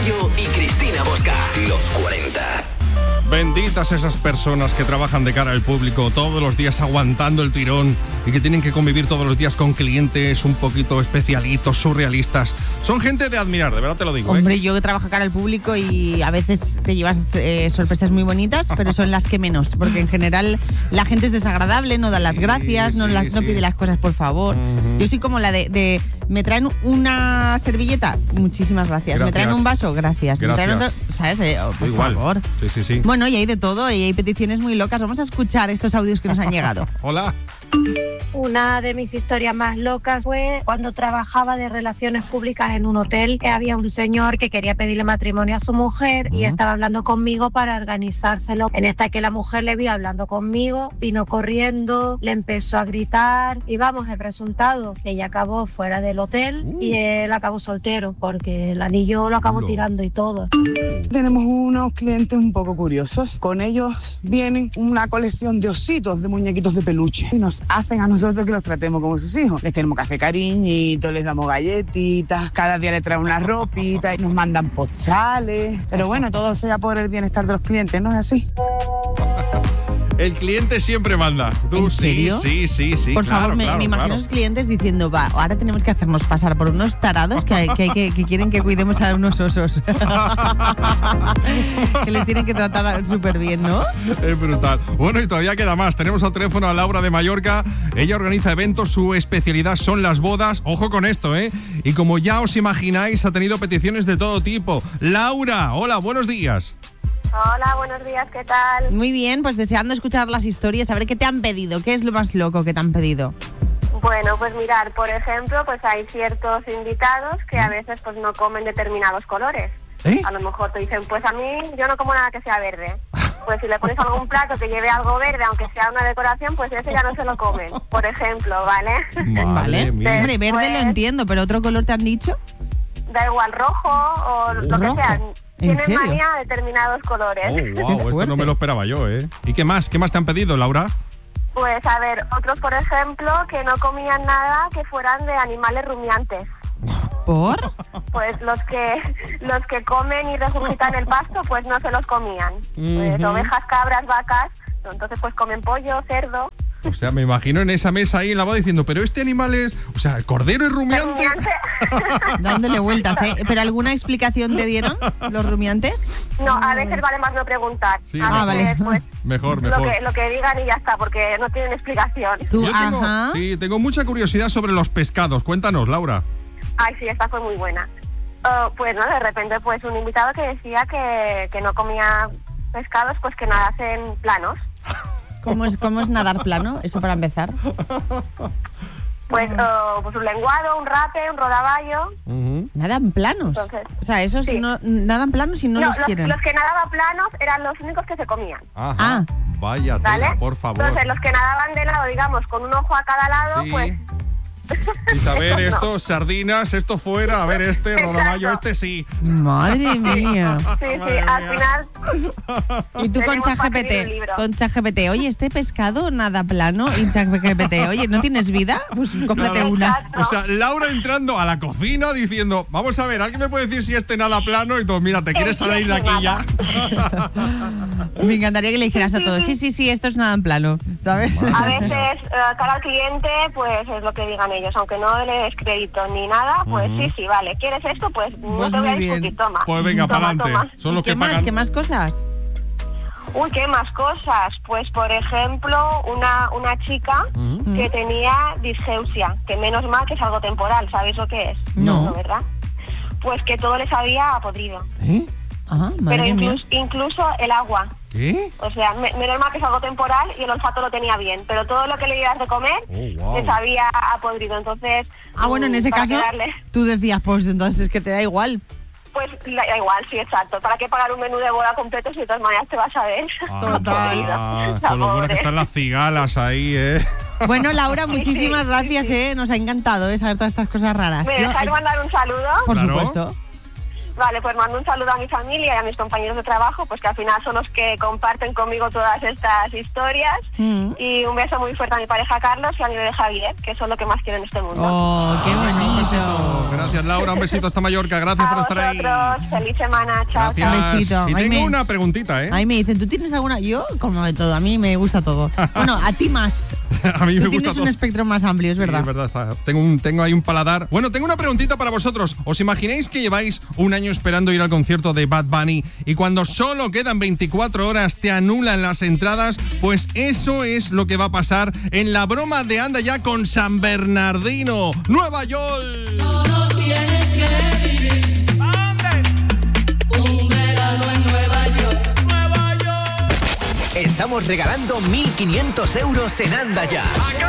Bayo y Cristina Bosca. Los 40. Benditas esas personas que trabajan de cara al público todos los días aguantando el tirón y que tienen que convivir todos los días con clientes un poquito especialitos, surrealistas. Son gente de admirar, de verdad te lo digo. Hombre, yo que trabajo cara al público y a veces te llevas sorpresas muy bonitas, pero son las que menos, porque en general la gente es desagradable, no da las gracias, no pide las cosas por favor. Yo soy como la de ¿me traen una servilleta? Muchísimas gracias. ¿Me traen un vaso? Gracias. ¿Me traen otro? ¿Sabes? Por favor. Sí. Bueno, y hay de todo, y hay peticiones muy locas. Vamos a escuchar estos audios que nos han llegado. Hola. Una de mis historias más locas fue cuando trabajaba de relaciones públicas en un hotel. Había un señor que quería pedirle matrimonio a su mujer y estaba hablando conmigo para organizárselo. En esta que la mujer le vio hablando conmigo, vino corriendo, le empezó a gritar y vamos, el resultado, ella acabó fuera del hotel y él acabó soltero porque el anillo lo acabó tirando y todo. Tenemos unos clientes un poco curiosos. Con ellos vienen una colección de ositos, de muñequitos de peluche y nos hacen a nosotros que los tratemos como sus hijos. Les tenemos que hacer cariñitos, les damos galletitas, cada día les traen una ropita y nos mandan postales. Pero bueno, todo sea por el bienestar de los clientes, ¿no es así? El cliente siempre manda. ¿Tú? ¿En serio? Sí. Por favor, me imagino a los clientes diciendo, va, ahora tenemos que hacernos pasar por unos tarados que quieren que cuidemos a unos osos. Que les tienen que tratar súper bien, ¿no? Es brutal. Bueno, y todavía queda más. Tenemos al teléfono a Laura de Mallorca. Ella organiza eventos, su especialidad son las bodas. Ojo con esto, ¿eh? Y como ya os imagináis, ha tenido peticiones de todo tipo. Laura, hola, buenos días. Hola, buenos días, ¿qué tal? Muy bien, pues deseando escuchar las historias, a ver qué te han pedido, qué es lo más loco que te han pedido. Bueno, pues mirar, por ejemplo, pues hay ciertos invitados que a veces pues no comen determinados colores. A lo mejor te dicen, pues a mí yo no como nada que sea verde. Pues si le pones algún plato que lleve algo verde, aunque sea una decoración, pues ese ya no se lo comen, por ejemplo, ¿vale? Vale. Hombre, verde lo entiendo, pero ¿otro color te han dicho? Da igual, rojo o lo que sea. Tienen serio? manía a determinados colores. Oh, wow, esto no me lo esperaba yo, ¿eh? ¿Y qué más? ¿Qué más te han pedido, Laura? Pues a ver, otros por ejemplo que no comían nada que fueran de animales rumiantes. ¿Por? Pues los que comen y regurgitan el pasto, pues no se los comían. Pues ovejas, cabras, vacas, entonces pues comen pollo, cerdo. O sea, me imagino en esa mesa ahí en la boda diciendo, pero este animal es... O sea, ¿el cordero es rumiante? Dándole vueltas, ¿eh? ¿Pero alguna explicación te dieron los rumiantes? No, a veces vale más no preguntar. Sí, a veces, vale. pues, Mejor. Lo que digan y ya está, porque no tienen explicación. ¿Tú? Yo tengo mucha curiosidad sobre los pescados. Cuéntanos, Laura. Ay, sí, esta fue muy buena. Pues no, de repente pues un invitado que decía que no comía pescados, pues que nadasen planos. ¿Cómo es nadar plano? Eso para empezar. Pues un lenguado, un rape, un rodaballo. ¿Nadan planos? Entonces, o sea, esos sí. no nadan planos y no los quieren. Los que nadaban planos eran los únicos que se comían. Ajá. Vaya tela, ¿vale? por favor. Entonces, los que nadaban de lado, digamos, con un ojo a cada lado, Sí. pues... Y saber esto, sardinas, esto fuera, a ver este, rodaballo, este sí. Madre mía. Sí, al final... Y tú con ChatGPT, oye, este pescado nada plano, y ChatGPT, oye, ¿no tienes vida? Pues cómprate una. O sea, Laura entrando a la cocina diciendo, vamos a ver, ¿alguien me puede decir si este nada plano? Y tú, mira, ¿te quieres salir de aquí ya? Me encantaría que le dijeras a todos, sí, esto es nada en plano, ¿sabes? A veces, cara al cliente, pues es lo que digan ellos, aunque no le des crédito ni nada, pues sí, vale, ¿quieres esto? Pues no te voy a discutir, toma. Pues venga, para adelante. Son los que pagan. ¿Qué más cosas? Uy, ¿qué más cosas? Pues, por ejemplo, una chica que tenía disgeusia, que menos mal que es algo temporal, ¿sabéis lo que es? No. ¿Verdad? Pues que todo les había podrido. ¿Eh? Ajá, pero incluso el agua. ¿Qué? O sea, menos mal que es algo temporal y el olfato lo tenía bien, pero todo lo que le dieras de comer les había podrido, entonces... bueno, en ese caso, tú decías, pues entonces es que te da igual. Pues da igual, sí, exacto. ¿Para qué pagar un menú de boda completo si de todas maneras te vas a ver? Total. Con lo bueno que están las cigalas ahí, ¿eh? Bueno, Laura, muchísimas gracias, ¿eh? Nos ha encantado saber todas estas cosas raras. ¿Me dejáis mandar un saludo? Por supuesto. Vale, pues mando un saludo a mi familia y a mis compañeros de trabajo, pues que al final son los que comparten conmigo todas estas historias. Y un beso muy fuerte a mi pareja Carlos y a mi bebé Javier, que son lo que más quiero en este mundo. Oh, qué bonito. besito. Gracias, Laura. Un besito hasta Mallorca. Gracias por estar ahí. Feliz semana. Chao. Gracias. Un besito. Y Ahí tengo una preguntita, ¿eh? Ahí me dicen, ¿tú tienes alguna? Yo, como de todo, a mí me gusta todo. Bueno, a ti más. A mí me Tú gusta tienes todo. un espectro más amplio, es verdad. Sí, es verdad. Tengo ahí un paladar. Bueno, tengo una preguntita para vosotros. ¿Os imagináis que lleváis un año esperando ir al concierto de Bad Bunny y cuando solo quedan 24 horas te anulan las entradas? Pues eso es lo que va a pasar en la broma de Anda Ya con San Bernardino, Nueva York. Solo tienes que vivir. Un verano en Nueva York. Nueva York. Estamos regalando 1.500 euros en Anda Ya.